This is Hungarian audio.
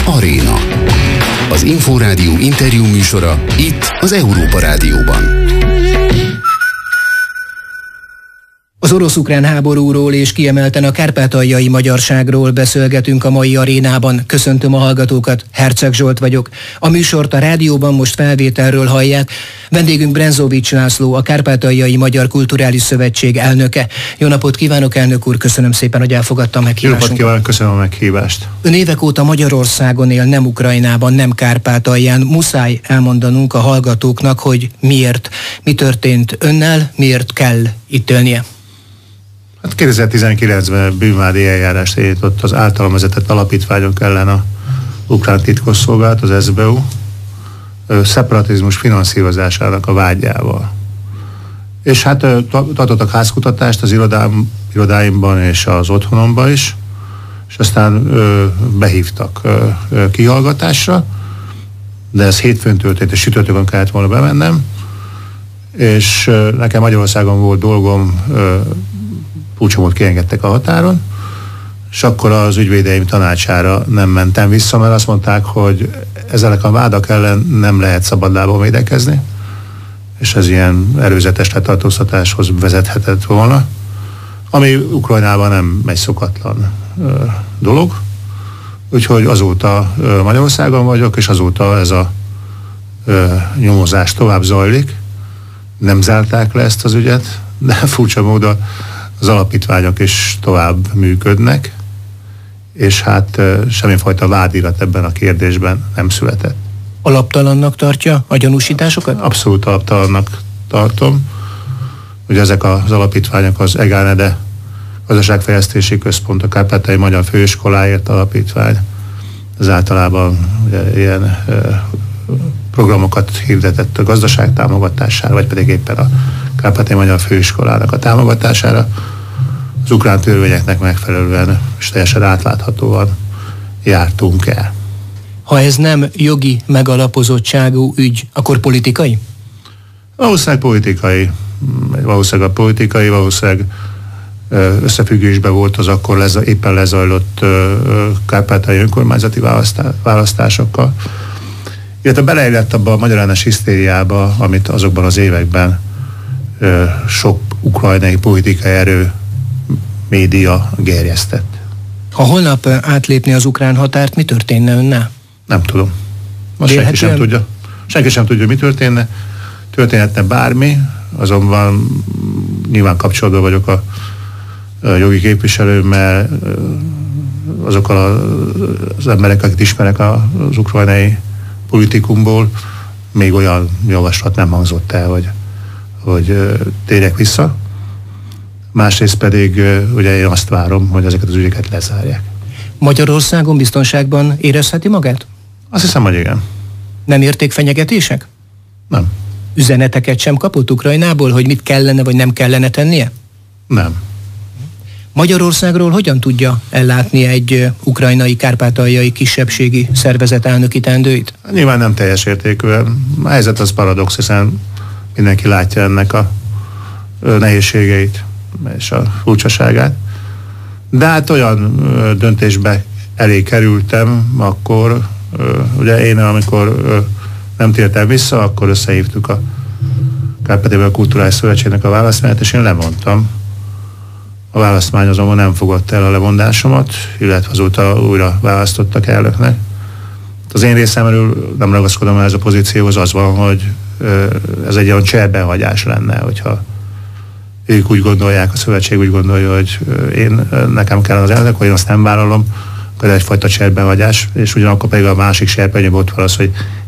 Aréna. Az Inforádió interjú műsora itt az Európa Rádióban. Az orosz-ukrán háborúról és kiemelten a kárpátaljai magyarságról beszélgetünk a mai arénában. Köszöntöm a hallgatókat, Herceg Zsolt vagyok. A műsort a rádióban most felvételről hallják. Vendégünk Brenzovics László, a Kárpátaljai Magyar Kulturális Szövetség elnöke. Jó napot kívánok, elnök úr, köszönöm szépen, hogy elfogadta a meghívásunkat. Jó napot kívánok, köszönöm a meghívást. Ön évek óta Magyarországon él, nem Ukrajnában, nem Kárpátalján. Muszáj elmondanunk a hallgatóknak, hogy miért, mi történt önnel, miért kell itt élnie. Hát 2019-ben bűnvádi eljárást indított az általam vezetett alapítványok ellen a ukrán titkosszolgálat, az SBU, szeparatizmus finanszírozásának a vágyával. És hát tartottak házkutatást az irodáimban és az otthonomban is, és aztán behívtak kihallgatásra, de ez hétfőn történt, és sütörtökön kellett volna bemennem, és nekem Magyarországon volt dolgom, Pucsomot kiengedtek a határon, és akkor az ügyvédeim tanácsára nem mentem vissza, mert azt mondták, hogy ezek a vádak ellen nem lehet szabadlábon védekezni, és ez ilyen erőzetes letartóztatáshoz vezethetett volna, ami Ukrajnában nem egy szokatlan dolog. Úgyhogy azóta Magyarországon vagyok, és azóta ez a nyomozás tovább zajlik. Nem zárták le ezt az ügyet, de furcsa módon az alapítványok is tovább működnek, és hát semmifajta vádirat ebben a kérdésben nem született. Alaptalannak tartja a gyanúsításokat? Abszolút alaptalannak tartom. Ugye ezek az alapítványok az EGANEDE Gazdaságfejlesztési Központ, a Kárpátaljai Magyar Főiskoláért alapítvány, az általában ugye, ilyen programokat hirdetett a gazdaság támogatására, vagy pedig éppen a Kárpátaljai Magyar Főiskolának a támogatására. Az ukrán törvényeknek megfelelően és teljesen átláthatóan jártunk el. Ha ez nem jogi megalapozottságú ügy, akkor politikai? Valószínűleg politikai, összefüggésben volt az akkor éppen lezajlott kárpátaljai önkormányzati választásokkal. Illetve beleillett abba a magyarellenes hisztériába, amit azokban az években sok ukrajnai politikai erő, média gerjesztett. Ha holnap átlépni az ukrán határt, mi történne önnel? Nem tudom. Most senki sem tudja. Senki sem tudja, mi történne. Történhetne bármi, azonban nyilván kapcsolatban vagyok a jogi képviselőmmel, azokkal az emberek, akik ismerek az ukrajnai politikumból, még olyan javaslat nem hangzott el, hogy térjek vissza. Másrészt pedig ugye én azt várom, hogy ezeket az ügyeket lezárják. Magyarországon biztonságban érezheti magát? Azt hiszem, hogy igen. Nem érték fenyegetések? Nem. Üzeneteket sem kapott Ukrajnából, hogy mit kellene vagy nem kellene tennie? Nem. Magyarországról hogyan tudja ellátni egy ukrajnai kárpátaljai kisebbségi szervezet elnöki teendőit? Nyilván nem teljes értékűen. A helyzet az paradox, hiszen mindenki látja ennek a nehézségeit és a furcsaságát. De hát olyan döntésbe elé kerültem, akkor ugye én, amikor nem tértem vissza, akkor összehívtuk a Kárpátaljai Kulturális Szövetségnek a választmányát, és én lemondtam. A választmány azonban nem fogadta el a lemondásomat, illetve azóta újra választottak elnöknek. Az én részemről nem ragaszkodom el ez a pozícióhoz, az van, hogy ez egy olyan cserbenhagyás lenne, hogyha ők úgy gondolják, a szövetség úgy gondolja, hogy nekem kellene az elnök, hogy én azt nem vállalom, akkor egyfajta cserbenhagyás, és ugyanakkor pedig a másik serpenyő volt az, hogy